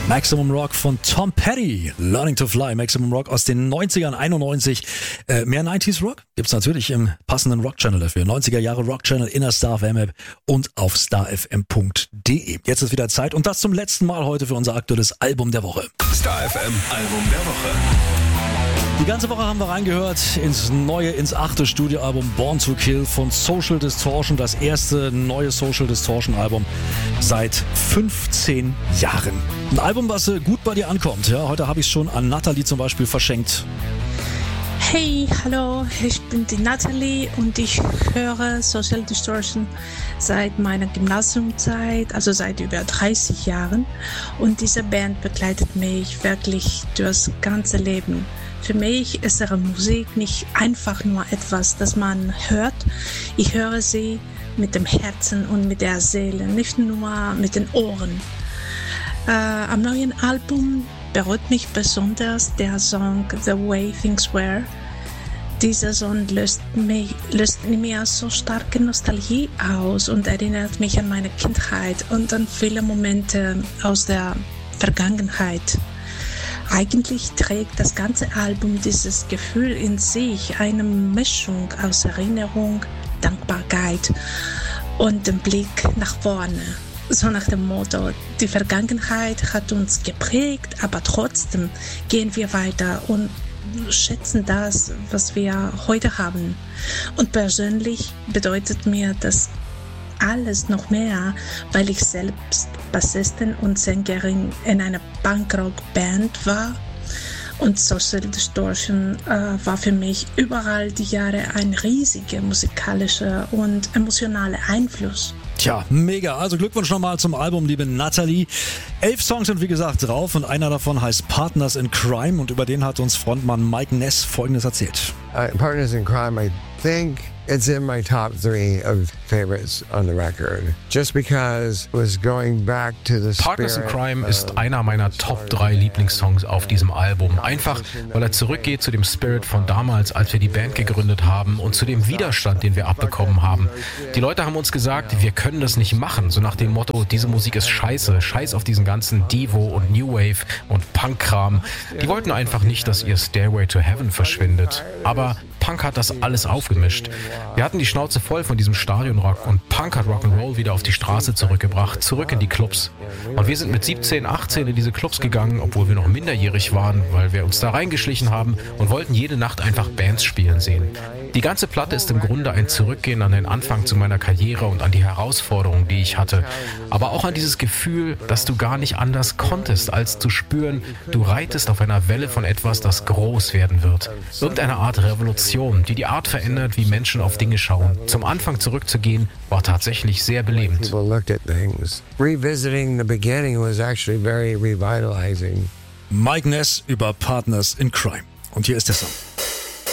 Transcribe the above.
Maximum Rock von Tom Petty, Learning to Fly, Maximum Rock aus den 90ern, 91. Mehr 90s Rock gibt's natürlich im passenden Rock-Channel dafür. 90er Jahre Rock-Channel in der Star FM App und auf starfm.de. Jetzt ist wieder Zeit und das zum letzten Mal heute für unser aktuelles Album der Woche. Star FM Album der Woche. Die ganze Woche haben wir reingehört ins 8. Studioalbum Born to Kill von Social Distortion. Das erste neue Social Distortion Album seit 15 Jahren. Ein Album, was gut bei dir ankommt. Ja, heute habe ich es schon an Natalie zum Beispiel verschenkt. Hey, hallo, ich bin die Natalie und ich höre Social Distortion seit meiner Gymnasiumzeit, also seit über 30 Jahren. Und diese Band begleitet mich wirklich durchs ganze Leben. Für mich ist ihre Musik nicht einfach nur etwas, das man hört. Ich höre sie mit dem Herzen und mit der Seele, nicht nur mit den Ohren. Am neuen Album berührt mich besonders der Song The Way Things Were. Dieser Song löst in mir so starke Nostalgie aus und erinnert mich an meine Kindheit und an viele Momente aus der Vergangenheit. Eigentlich trägt das ganze Album dieses Gefühl in sich, eine Mischung aus Erinnerung, Dankbarkeit und dem Blick nach vorne. So nach dem Motto, die Vergangenheit hat uns geprägt, aber trotzdem gehen wir weiter und schätzen das, was wir heute haben. Und persönlich bedeutet mir das alles noch mehr, weil ich selbst Bassistin und Sängerin in einer Punkrock-Band war. Und Social Distortion war für mich überall die Jahre ein riesiger musikalischer und emotionaler Einfluss. Tja, mega. Also Glückwunsch nochmal zum Album, liebe Natalie. 11 Songs sind wie gesagt drauf und einer davon heißt Partners in Crime und über den hat uns Frontmann Mike Ness Folgendes erzählt. Partners in Crime, I think it's in my top 3 of favorites on the record. Just because it was going back to the spirit. Partners in Crime ist einer meiner Top 3 Lieblingssongs auf diesem Album. Einfach, weil er zurückgeht zu dem Spirit von damals, als wir die Band gegründet haben und zu dem Widerstand, den wir abbekommen haben. Die Leute haben uns gesagt, wir können das nicht machen. So nach dem Motto, diese Musik ist scheiße. Scheiß auf diesen ganzen Devo und New Wave und Punk-Kram. Die wollten einfach nicht, dass ihr Stairway to Heaven verschwindet. Aber Punk hat das alles aufgemischt. Wir hatten die Schnauze voll von diesem Stadionrock und Punk hat Rock'n'Roll wieder auf die Straße zurückgebracht, zurück in die Clubs. Und wir sind mit 17, 18 in diese Clubs gegangen, obwohl wir noch minderjährig waren, weil wir uns da reingeschlichen haben und wollten jede Nacht einfach Bands spielen sehen. Die ganze Platte ist im Grunde ein Zurückgehen an den Anfang zu meiner Karriere und an die Herausforderungen, die ich hatte. Aber auch an dieses Gefühl, dass du gar nicht anders konntest, als zu spüren, du reitest auf einer Welle von etwas, das groß werden wird. Irgendeine Art Revolution, die die Art verändert, wie Menschen auf Dinge schauen. Zum Anfang zurückzugehen, war tatsächlich sehr belebend. People looked at things. Revisiting the beginning was actually very revitalizing. Mike Ness über Partners in Crime. Und hier ist der Song.